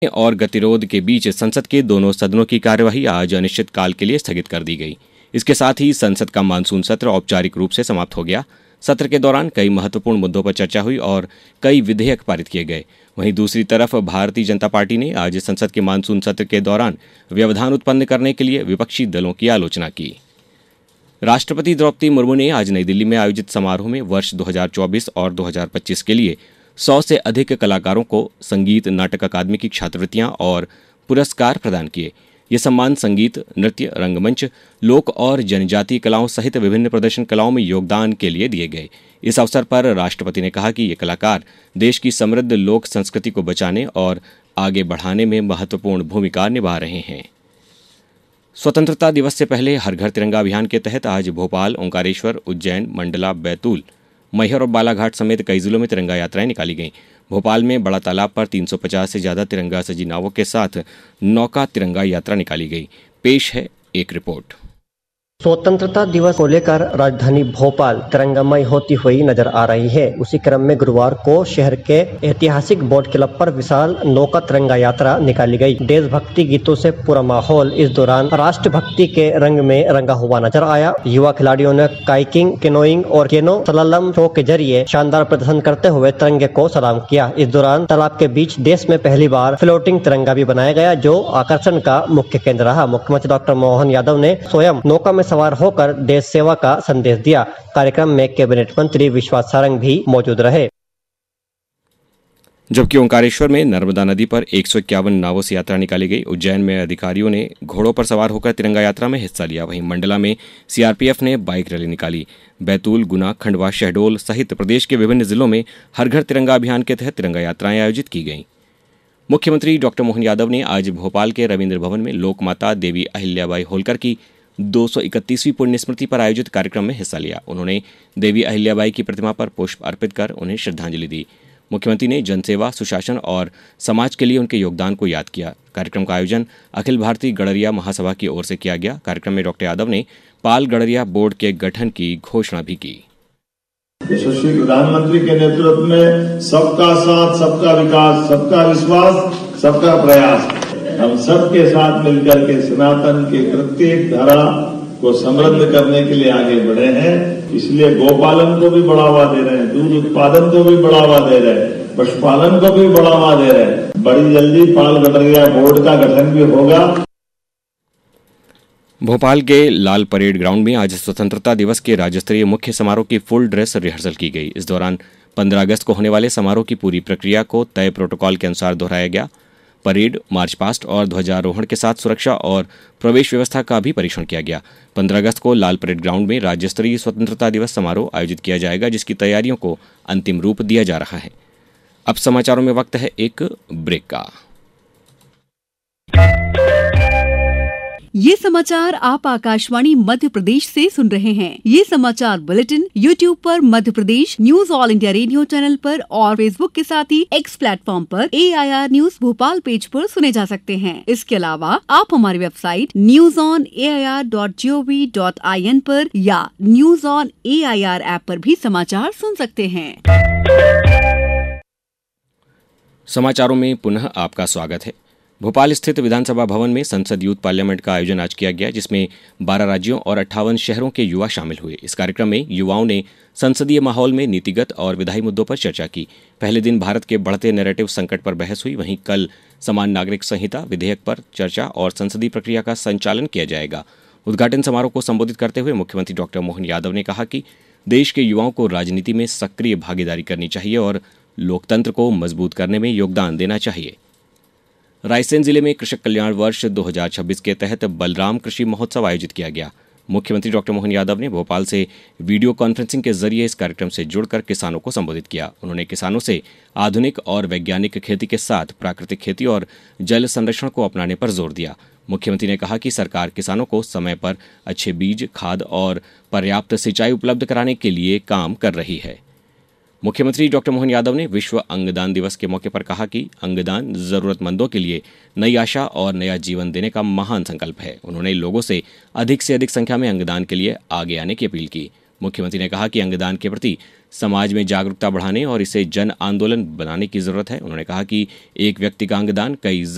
और गतिरोध के बीच संसद के दोनों सदनों की कार्यवाही आज अनिश्चितकाल के लिए स्थगित कर दी गई। इसके साथ ही संसद का मानसून सत्र औपचारिक रूप से समाप्त हो गया। सत्र के दौरान कई महत्वपूर्ण मुद्दों पर चर्चा हुई और कई विधेयक पारित किए गए। वहीं दूसरी तरफ भारतीय जनता पार्टी ने आज संसद के मानसून सत्र के दौरान व्यवधान उत्पन्न करने के लिए विपक्षी दलों की आलोचना की। राष्ट्रपति द्रौपदी मुर्मू ने आज नई दिल्ली में आयोजित समारोह में वर्ष 2024 और 2025 के लिए 100 से अधिक कलाकारों को संगीत नाटक अकादमी की छात्रवृत्तियां और पुरस्कार प्रदान किए। ये सम्मान संगीत, नृत्य, रंगमंच, लोक और जनजातीय कलाओं सहित विभिन्न प्रदर्शन कलाओं में योगदान के लिए दिए गए। इस अवसर पर राष्ट्रपति ने कहा कि ये कलाकार देश की समृद्ध लोक संस्कृति को बचाने और आगे बढ़ाने में महत्वपूर्ण भूमिका निभा रहे हैं। स्वतंत्रता दिवस से पहले हर घर तिरंगा अभियान के तहत आज भोपाल, ओंकारेश्वर, उज्जैन, मंडला, बैतूल, मैहर और बालाघाट समेत कई जिलों में तिरंगा यात्राएं निकाली गईं। भोपाल में बड़ा तालाब पर 350 से ज्यादा तिरंगा सजी नावों के साथ नौका तिरंगा यात्रा निकाली गई। पेश है एक रिपोर्ट। स्वतंत्रता दिवस को लेकर राजधानी भोपाल तिरंगामय होती हुई नजर आ रही है। उसी क्रम में गुरुवार को शहर के ऐतिहासिक बोट क्लब पर विशाल नौका तिरंगा यात्रा निकाली गई। देशभक्ति गीतों से पूरा माहौल इस दौरान राष्ट्रभक्ति के रंग में रंगा हुआ नजर आया। युवा खिलाड़ियों ने काइकिंग, कैनोइंग और केनो स्लालम शो के जरिए शानदार प्रदर्शन करते हुए तिरंगे को सलाम किया। इस दौरान तालाब के बीच देश में पहली बार फ्लोटिंग तिरंगा भी बनाया गया, जो आकर्षण का मुख्य केंद्र रहा। मुख्यमंत्री डॉक्टर मोहन यादव ने स्वयं नौका में सवार होकर देश सेवा का संदेश दिया। कार्यक्रम में कैबिनेट मंत्री विश्वास सारंग भी मौजूद रहे। जबकि ओंकारेश्वर में नर्मदा नदी पर 151 नावों से यात्रा निकाली गई। उज्जैन में अधिकारियों ने घोड़ों पर सवार होकर तिरंगा यात्रा में हिस्सा लिया। वहीं मंडला में सीआरपीएफ ने बाइक रैली निकाली। बैतूल, गुना, खंडवा, शहडोल सहित प्रदेश के विभिन्न जिलों में हर घर तिरंगा अभियान के तहत तिरंगा यात्राएं आयोजित की गईं। मुख्यमंत्री डॉक्टर मोहन यादव ने आज भोपाल के रविंद्र भवन में लोकमाता देवी अहिल्याबाई होलकर की 231वीं पुण्य स्मृति पर आयोजित कार्यक्रम में हिस्सा लिया। उन्होंने देवी अहिल्याबाई की प्रतिमा पर पुष्प अर्पित कर उन्हें श्रद्धांजलि दी। मुख्यमंत्री ने जनसेवा, सुशासन और समाज के लिए उनके योगदान को याद किया। कार्यक्रम का आयोजन अखिल भारतीय गडरिया महासभा की ओर से किया गया। कार्यक्रम में डॉक्टर यादव ने पाल गडरिया बोर्ड के गठन की घोषणा भी की। यशस्वी प्रधानमंत्री के नेतृत्व में सबका साथ, सबका विकास, सबका विश्वास, सबका प्रयास, हम सबके साथ मिलकर के सनातन के प्रत्येक धारा को समृद्ध करने के लिए आगे बढ़े हैं। इसलिए गोपालन को भी बढ़ावा दे रहे हैं, दूध उत्पादन को भी बढ़ावा दे रहे हैं, पशुपालन को भी बढ़ावा दे रहे हैं। बड़ी जल्दी पाल गडरिया बोर्ड का गठन भी होगा। भोपाल के लाल परेड ग्राउंड में आज स्वतंत्रता दिवस के राज्य स्तरीय मुख्य समारोह की फुल ड्रेस रिहर्सल की गई। इस दौरान 15 अगस्त को होने वाले समारोह की पूरी प्रक्रिया को तय प्रोटोकॉल के अनुसार दोहराया गया। परेड, मार्च पास्ट और ध्वजारोहण के साथ सुरक्षा और प्रवेश व्यवस्था का भी परीक्षण किया गया। 15 अगस्त को लाल परेड ग्राउंड में राज्य स्तरीय स्वतंत्रता दिवस समारोह आयोजित किया जाएगा, जिसकी तैयारियों को अंतिम रूप दिया जा रहा है। अब समाचारों में वक्त है एक ब्रेक का। ये समाचार आप आकाशवाणी मध्य प्रदेश से सुन रहे हैं। ये समाचार बुलेटिन YouTube पर Madhya Pradesh news all India radio channel पर और फेसबुक के साथ ही X प्लेटफॉर्म पर AIR न्यूज भोपाल पेज पर सुने जा सकते हैं। इसके अलावा आप हमारी वेबसाइट newsonair.gov.in पर या न्यूज ऑन AIR ऐप पर भी समाचार सुन सकते हैं। समाचारों में पुनः आपका स्वागत है। भोपाल स्थित विधानसभा भवन में संसद यूथ पार्लियामेंट का आयोजन आज किया गया, जिसमें 12 राज्यों और 58 शहरों के युवा शामिल हुए। इस कार्यक्रम में युवाओं ने संसदीय माहौल में नीतिगत और विधायी मुद्दों पर चर्चा की। पहले दिन भारत के बढ़ते नैरेटिव संकट पर बहस हुई। वहीं कल समान नागरिक संहिता विधेयक पर चर्चा और संसदीय प्रक्रिया का संचालन किया जाएगा। उद्घाटन समारोह को संबोधित करते हुए मुख्यमंत्री डॉक्टर मोहन यादव ने कहा कि देश के युवाओं को राजनीति में सक्रिय भागीदारी करनी चाहिए और लोकतंत्र को मजबूत करने में योगदान देना चाहिए। रायसेन जिले में कृषक कल्याण वर्ष 2026 के तहत बलराम कृषि महोत्सव आयोजित किया गया। मुख्यमंत्री डॉक्टर मोहन यादव ने भोपाल से वीडियो कॉन्फ्रेंसिंग के जरिए इस कार्यक्रम से जुड़कर किसानों को संबोधित किया। उन्होंने किसानों से आधुनिक और वैज्ञानिक खेती के साथ प्राकृतिक खेती और जल संरक्षण को अपनाने पर जोर दिया। मुख्यमंत्री ने कहा कि सरकार किसानों को समय पर अच्छे बीज, खाद और पर्याप्त सिंचाई उपलब्ध कराने के लिए काम कर रही है। मुख्यमंत्री डॉक्टर मोहन यादव ने विश्व अंगदान दिवस के मौके पर कहा कि अंगदान जरूरतमंदों के लिए नई आशा और नया जीवन देने का महान संकल्प है। उन्होंने लोगों से अधिक संख्या में अंगदान के लिए आगे आने की अपील की। मुख्यमंत्री ने कहा कि अंगदान के प्रति समाज में जागरूकता बढ़ाने और इसे जन आंदोलन बनाने की जरूरत है। उन्होंने कहा कि एक व्यक्ति का अंगदान कई